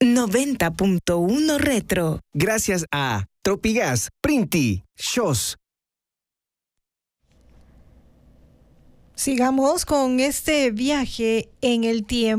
90.1 Retro. Gracias a Tropigas, Printi, Shows. Sigamos con este viaje en el tiempo.